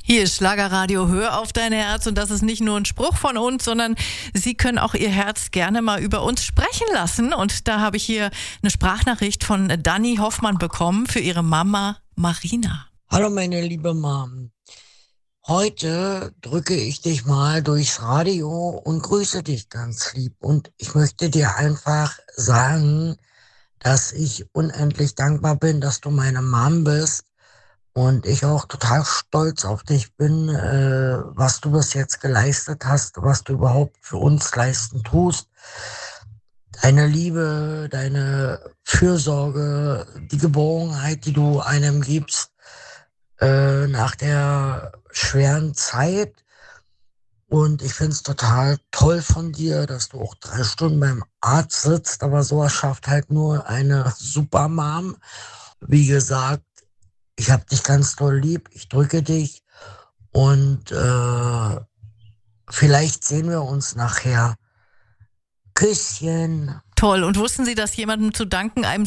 Hier ist Schlagerradio, hör auf dein Herz, und das ist nicht nur ein Spruch von uns, sondern Sie können auch Ihr Herz gerne mal über uns sprechen lassen, und da habe ich hier eine Sprachnachricht von Dani Hoffmann bekommen für ihre Mama Marina. Hallo meine liebe Mom, heute drücke ich dich mal durchs Radio und grüße dich ganz lieb, und ich möchte dir einfach sagen, dass ich unendlich dankbar bin, dass du meine Mom bist. Und ich auch total stolz auf dich bin, was du bis jetzt geleistet hast, was du überhaupt für uns leisten tust. Deine Liebe, deine Fürsorge, die Geborgenheit, die du einem gibst, nach der schweren Zeit. Und ich finde es total toll von dir, dass du auch 3 Stunden beim Arzt sitzt, aber sowas schafft halt nur eine Supermom. Wie gesagt, ich hab dich ganz doll lieb, ich drücke dich, und vielleicht sehen wir uns nachher. Küsschen. Toll. Und wussten Sie, dass jemandem zu danken einem